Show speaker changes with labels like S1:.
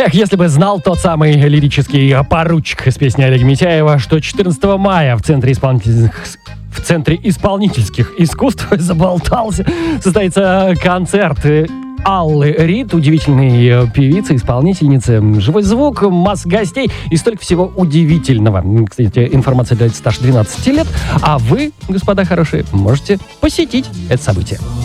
S1: Эх, если бы знал тот самый лирический поручик из песни Олега Митяева, что 14 мая в Центре исполнительских искусств заболтался, состоится концерт Аллы Рид, удивительной певицы, исполнительницы. Живой звук, масса гостей и столько всего удивительного. Кстати, информация длится старше 12 лет, а вы, господа хорошие, можете посетить это событие.